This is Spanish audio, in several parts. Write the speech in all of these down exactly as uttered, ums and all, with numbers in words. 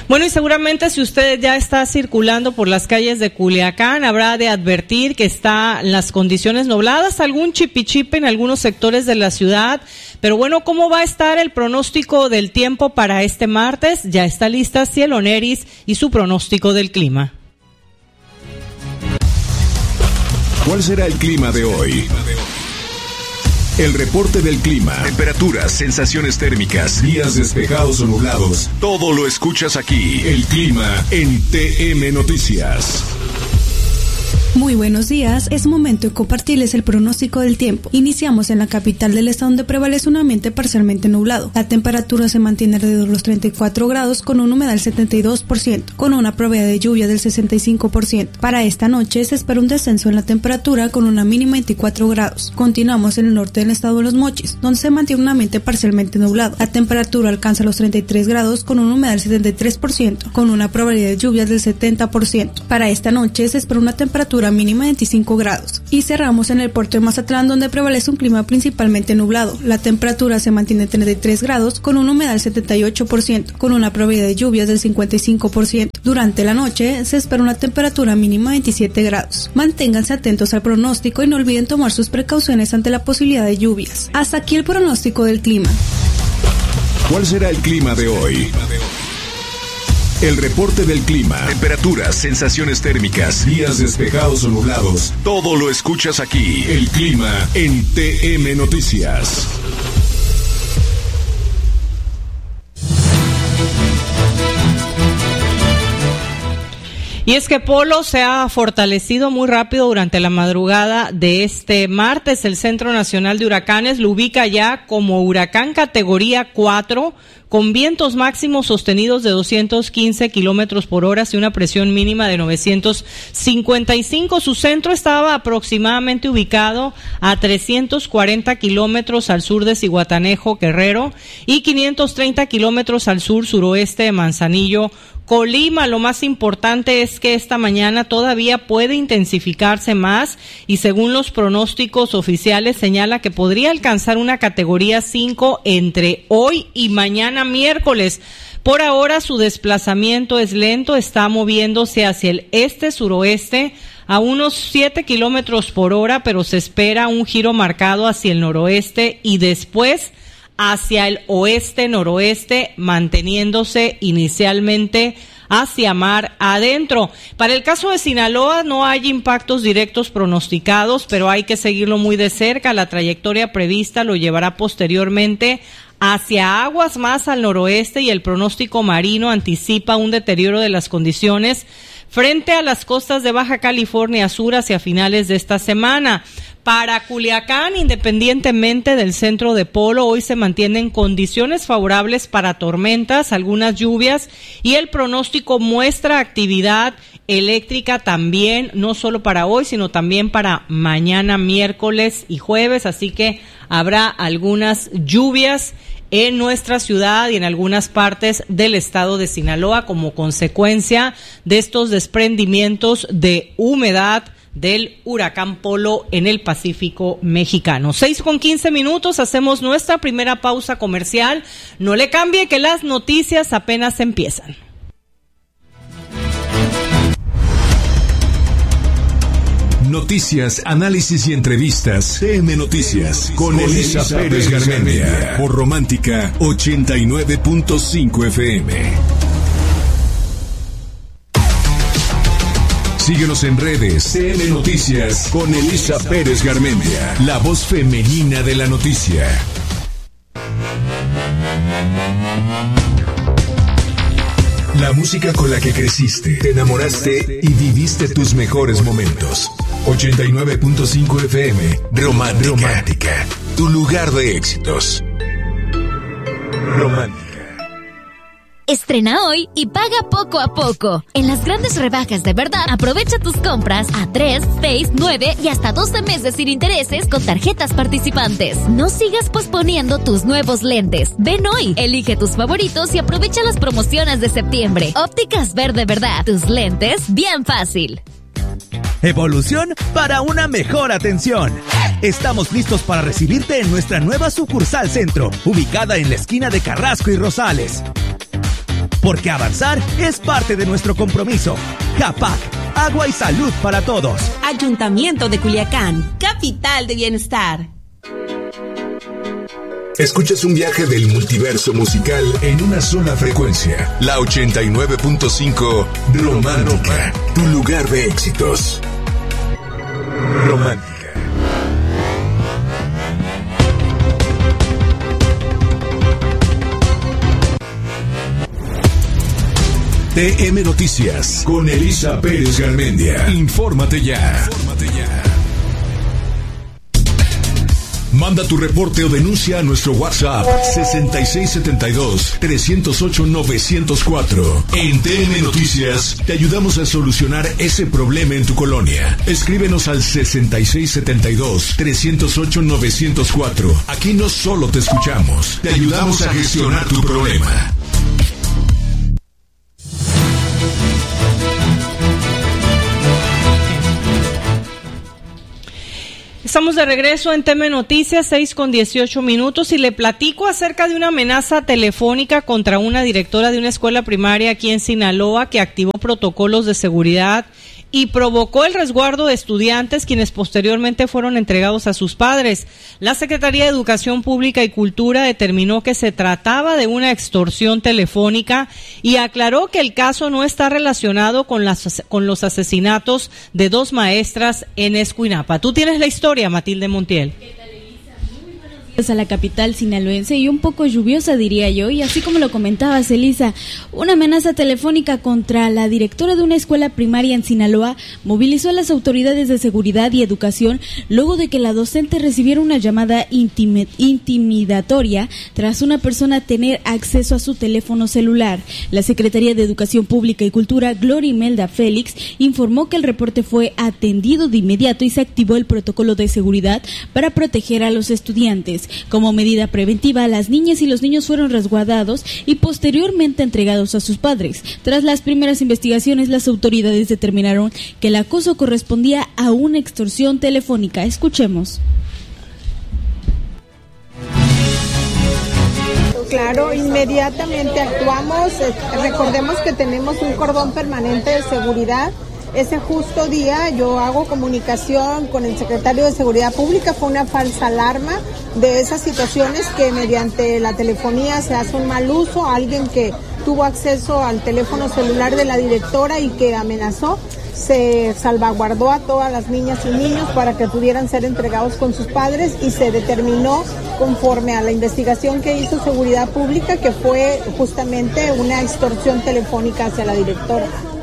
Bueno, y seguramente si usted ya está circulando por las calles de Culiacán, habrá de advertir que están las condiciones nubladas, algún chipichipe en algunos sectores de la ciudad. Pero bueno, ¿cómo va a estar el pronóstico del tiempo para este martes? Ya está lista Cielo Neris y su pronóstico del clima. ¿Cuál será el clima de hoy? El reporte del clima, temperaturas, sensaciones térmicas, días despejados o nublados. Todo lo escuchas aquí. El clima en T M Noticias. Muy buenos días, es momento de compartirles el pronóstico del tiempo. Iniciamos en la capital del estado, donde prevalece un ambiente parcialmente nublado. La temperatura se mantiene alrededor de los treinta y cuatro grados, con una humedad del setenta y dos por ciento, con una probabilidad de lluvia del sesenta y cinco por ciento. Para esta noche se espera un descenso en la temperatura con una mínima de veinticuatro grados. Continuamos en el norte del estado de Los Mochis, donde se mantiene un ambiente parcialmente nublado. La temperatura alcanza los treinta y tres grados, con una humedad del setenta y tres por ciento, con una probabilidad de lluvia del setenta por ciento. Para esta noche se espera una temperatura mínima de veinticinco grados. Y cerramos en el puerto de Mazatlán, donde prevalece un clima principalmente nublado. La temperatura se mantiene en treinta y tres grados, con una humedad del setenta y ocho por ciento, con una probabilidad de lluvias del cincuenta y cinco por ciento. Durante la noche se espera una temperatura mínima de veintisiete grados. Manténganse atentos al pronóstico y no olviden tomar sus precauciones ante la posibilidad de lluvias. Hasta aquí el pronóstico del clima. ¿Cuál será el clima de hoy? El reporte del clima, temperaturas, sensaciones térmicas, días despejados o nublados. Todo lo escuchas aquí. El clima en T M Noticias. Y es que Polo se ha fortalecido muy rápido durante la madrugada de este martes. El Centro Nacional de Huracanes lo ubica ya como huracán categoría cuatro, con vientos máximos sostenidos de doscientos quince kilómetros por hora y una presión mínima de novecientos cincuenta y cinco. Su centro estaba aproximadamente ubicado a trescientos cuarenta kilómetros al sur de Zihuatanejo, Guerrero, y quinientos treinta kilómetros al sur-suroeste de Manzanillo, Colima. Lo más importante es que esta mañana todavía puede intensificarse más y según los pronósticos oficiales señala que podría alcanzar una categoría cinco entre hoy y mañana miércoles. Por ahora su desplazamiento es lento, está moviéndose hacia el este-suroeste a unos siete kilómetros por hora, pero se espera un giro marcado hacia el noroeste y después hacia el oeste-noroeste, manteniéndose inicialmente hacia mar adentro. Para el caso de Sinaloa no hay impactos directos pronosticados, pero hay que seguirlo muy de cerca. La trayectoria prevista lo llevará posteriormente hacia aguas más al noroeste y el pronóstico marino anticipa un deterioro de las condiciones frente a las costas de Baja California Sur hacia finales de esta semana. Para Culiacán, independientemente del centro de Polo, hoy se mantienen condiciones favorables para tormentas, algunas lluvias y el pronóstico muestra actividad eléctrica también, no solo para hoy, sino también para mañana, miércoles y jueves, así que habrá algunas lluvias en nuestra ciudad y en algunas partes del estado de Sinaloa como consecuencia de estos desprendimientos de humedad del huracán Polo en el Pacífico mexicano. Seis con quince minutos, hacemos nuestra primera pausa comercial. No le cambie que las noticias apenas empiezan. Noticias, análisis y entrevistas. T M Noticias con Elisa Pérez Garmendia por Romántica ochenta y nueve punto cinco F M. Síguenos en redes. T M Noticias con Elisa Pérez Garmendia, la voz femenina de la noticia. La música con la que creciste, te enamoraste y viviste tus mejores momentos. ochenta y nueve punto cinco F M, Romántica. Romántica, tu lugar de éxitos. Romántica. Estrena hoy y paga poco a poco. En las grandes rebajas de verdad, aprovecha tus compras a tres, seis, nueve y hasta doce meses sin intereses con tarjetas participantes. No sigas posponiendo tus nuevos lentes. Ven hoy, elige tus favoritos y aprovecha las promociones de septiembre. Ópticas Ver de Verdad, tus lentes bien fácil. Evolución para una mejor atención. Estamos listos para recibirte en nuestra nueva sucursal centro, ubicada en la esquina de Carrasco y Rosales. porque avanzar es parte de nuestro compromiso. Japac, agua y salud para todos. Ayuntamiento de Culiacán, capital de bienestar. Escuchas un viaje del multiverso musical en una sola frecuencia. La ochenta y nueve punto cinco Romántica, tu lugar de éxitos. Romántica. T M Noticias con Elisa Pérez Garmendia. Infórmate ya. Infórmate ya. Manda tu reporte o denuncia a nuestro WhatsApp sesenta y seis setenta y dos, trescientos ocho, novecientos cuatro. En T M Noticias te ayudamos a solucionar ese problema en tu colonia. Escríbenos al sesenta y seis setenta y dos, trescientos ocho, novecientos cuatro. Aquí no solo te escuchamos, te ayudamos a gestionar tu problema. Estamos de regreso en T M Noticias, seis con dieciocho minutos, y le platico acerca de una amenaza telefónica contra una directora de una escuela primaria aquí en Sinaloa que activó protocolos de seguridad y provocó el resguardo de estudiantes, quienes posteriormente fueron entregados a sus padres. La Secretaría de Educación Pública y Cultura determinó que se trataba de una extorsión telefónica y aclaró que el caso no está relacionado con, las, con los asesinatos de dos maestras en Escuinapa. Tú tienes la historia, Matilde Montiel. A la capital sinaloense y un poco lluviosa, diría yo, y así como lo comentabas, Elisa, una amenaza telefónica contra la directora de una escuela primaria en Sinaloa movilizó a las autoridades de seguridad y educación luego de que la docente recibiera una llamada intimi- intimidatoria tras una persona tener acceso a su teléfono celular. La Secretaría de Educación Pública y Cultura, Gloria Imelda Félix, informó que el reporte fue atendido de inmediato y se activó el protocolo de seguridad para proteger a los estudiantes. Como medida preventiva, las niñas y los niños fueron resguardados y posteriormente entregados a sus padres. Tras las primeras investigaciones, las autoridades determinaron que el acoso correspondía a una extorsión telefónica. Escuchemos. Claro, inmediatamente actuamos. Recordemos que tenemos un cordón permanente de seguridad. Ese justo día yo hago comunicación con el secretario de Seguridad Pública, fue una falsa alarma de esas situaciones que mediante la telefonía se hace un mal uso, alguien que tuvo acceso al teléfono celular de la directora y que amenazó, se salvaguardó a todas las niñas y niños para que pudieran ser entregados con sus padres y se determinó conforme a la investigación que hizo Seguridad Pública que fue justamente una extorsión telefónica hacia la directora.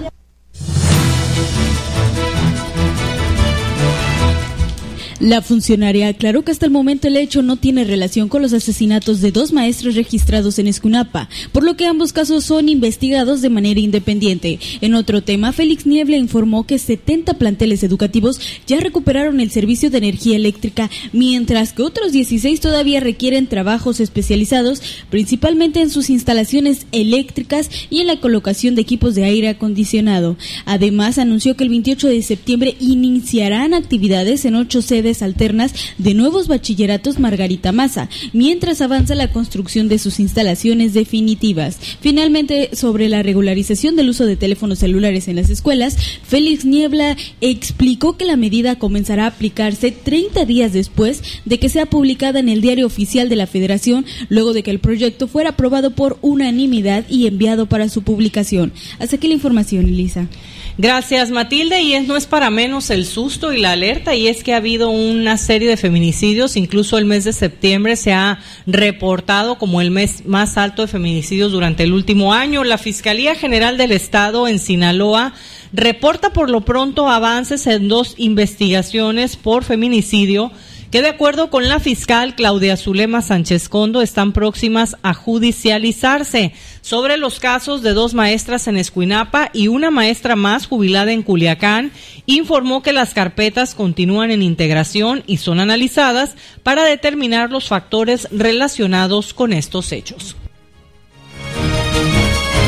La funcionaria aclaró que hasta el momento el hecho no tiene relación con los asesinatos de dos maestros registrados en Escuinapa, por lo que ambos casos son investigados de manera independiente. En otro tema, Félix Niebla informó que setenta planteles educativos ya recuperaron el servicio de energía eléctrica, mientras que otros dieciséis todavía requieren trabajos especializados, principalmente en sus instalaciones eléctricas y en la colocación de equipos de aire acondicionado. Además, anunció que el veintiocho de septiembre iniciarán actividades en ocho sedes alternas de nuevos bachilleratos Margarita Maza, mientras avanza la construcción de sus instalaciones definitivas. Finalmente, sobre la regularización del uso de teléfonos celulares en las escuelas, Félix Niebla explicó que la medida comenzará a aplicarse treinta días después de que sea publicada en el Diario Oficial de la Federación, luego de que el proyecto fuera aprobado por unanimidad y enviado para su publicación. Hasta aquí la información, Elisa. Gracias, Matilde, y es, no es para menos el susto y la alerta, y es que ha habido una serie de feminicidios, incluso el mes de septiembre se ha reportado como el mes más alto de feminicidios durante el último año. La Fiscalía General del Estado en Sinaloa reporta por lo pronto avances en dos investigaciones por feminicidio que, de acuerdo con la fiscal Claudia Zulema Sánchez Condo, están próximas a judicializarse. Sobre los casos de dos maestras en Escuinapa y una maestra más jubilada en Culiacán, informó que las carpetas continúan en integración y son analizadas para determinar los factores relacionados con estos hechos.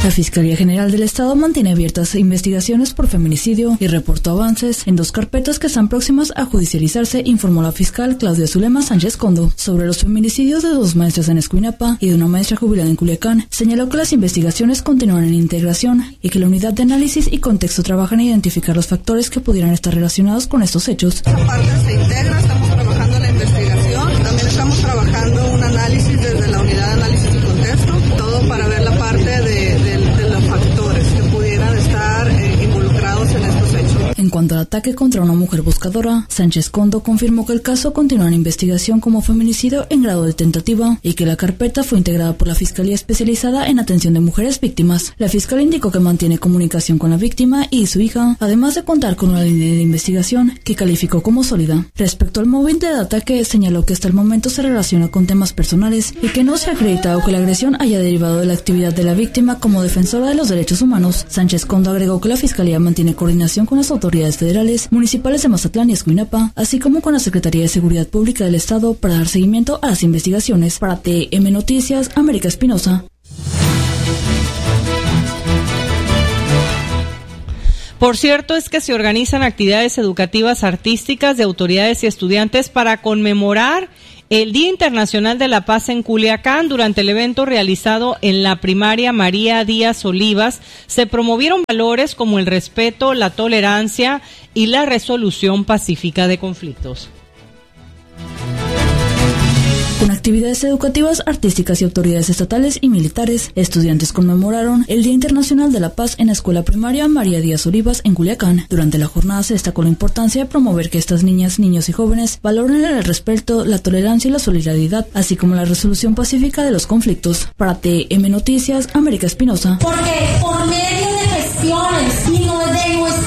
La Fiscalía General del Estado mantiene abiertas investigaciones por feminicidio y reportó avances en dos carpetas que están próximas a judicializarse, informó la fiscal Claudia Zulema Sánchez Condo. Sobre los feminicidios de dos maestras en Escuinapa y de una maestra jubilada en Culiacán, señaló que las investigaciones continúan en integración y que la unidad de análisis y contexto trabaja en identificar los factores que pudieran estar relacionados con estos hechos. Esa parte se integra, estamos trabajando en la investigación, también estamos trabajando un análisis desde la unidad de análisis y contexto, todo para ver la parte de, de, de los factores que pudieran estar eh, involucrados en estos hechos. En cuanto al ataque contra una mujer buscadora, Sánchez Condo confirmó que el caso continúa en investigación como feminicidio en grado de tentativa y que la carpeta fue integrada por la Fiscalía Especializada en Atención de Mujeres Víctimas. La fiscal indicó que mantiene comunicación con la víctima y su hija, además de contar con una línea de investigación que calificó como sólida. Respecto al móvil del ataque, señaló que hasta el momento se relaciona con temas personales y que no se ha acreditado que la agresión haya derivado de la actividad de la víctima como defensora de los derechos humanos. Sánchez Condo agregó que la Fiscalía mantiene coordinación con las autoridades federales, municipales de Mazatlán y Escuinapa, así como con la Secretaría de Seguridad Pública del Estado para dar seguimiento a las investigaciones. Para T M Noticias, América Espinosa. Por cierto, es que se organizan actividades educativas artísticas de autoridades y estudiantes para conmemorar el Día Internacional de la Paz en Culiacán. Durante el evento realizado en la primaria María Díaz Olivas, se promovieron valores como el respeto, la tolerancia y la resolución pacífica de conflictos. Con actividades educativas, artísticas y autoridades estatales y militares, estudiantes conmemoraron el Día Internacional de la Paz en la Escuela Primaria María Díaz Olivas en Culiacán. Durante la jornada se destacó la importancia de promover que estas niñas, niños y jóvenes valoren el respeto, la tolerancia y la solidaridad, así como la resolución pacífica de los conflictos. Para T M Noticias, América Espinosa. Porque por medio de gestiones y no de nuestra